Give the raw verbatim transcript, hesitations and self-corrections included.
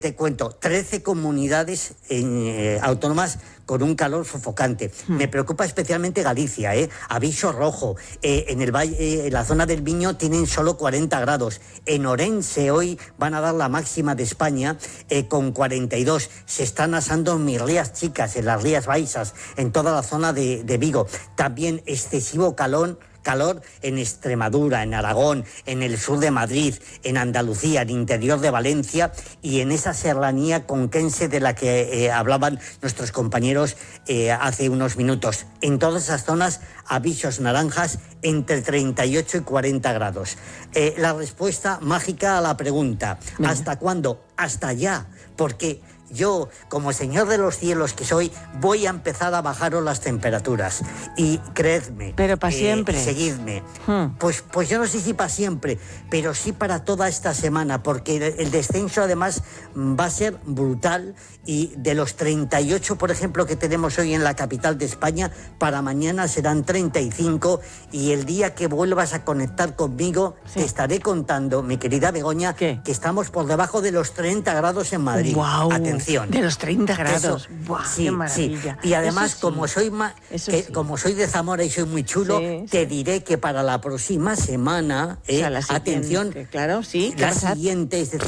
Te cuento, trece comunidades eh, autónomas con un calor sofocante. Hmm. Me preocupa especialmente Galicia, ¿eh? Aviso rojo. Eh, en el valle, eh, en la zona del Miño tienen solo cuarenta grados. En Orense hoy van a dar la máxima de España eh, con cuarenta y dos. Se están asando en mis rías chicas, en las Rías Baixas, en toda la zona de, de Vigo. También excesivo calor. Calor en Extremadura, en Aragón, en el sur de Madrid, en Andalucía, en el interior de Valencia y en esa serranía conquense de la que eh, hablaban nuestros compañeros eh, hace unos minutos. En todas esas zonas, avisos naranjas entre treinta y ocho y cuarenta grados. Eh, la respuesta mágica a la pregunta, Venga. ¿hasta cuándo? Hasta ya, porque yo, como señor de los cielos que soy, voy a empezar a bajaros las temperaturas. Y creedme. Pero para eh, siempre. Seguidme. Hmm. Pues, pues yo no sé si para siempre, pero sí para toda esta semana, porque el, el descenso además va a ser brutal. Y de los treinta y ocho, por ejemplo, que tenemos hoy en la capital de España, para mañana serán treinta y cinco. Y el día que vuelvas a conectar conmigo, sí. te estaré contando, mi querida Begoña, ¿Qué? que estamos por debajo de los treinta grados en Madrid. Wow. Atención. De los treinta grados. Eso, Wow, sí, qué maravilla. Sí. Y además, sí. como soy ma- que, sí. como soy de Zamora y soy muy chulo, sí, te sí. diré que para la próxima semana, eh, o sea, la siguiente, atención, claro, sí, la siguiente, es decir,